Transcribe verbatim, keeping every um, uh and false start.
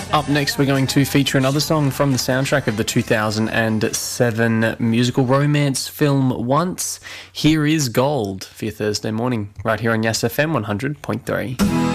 Up next, we're going to feature another song from the soundtrack of the two thousand seven musical romance film Once. Here is Gold for your Thursday morning, right here on Yes F M one hundred point three.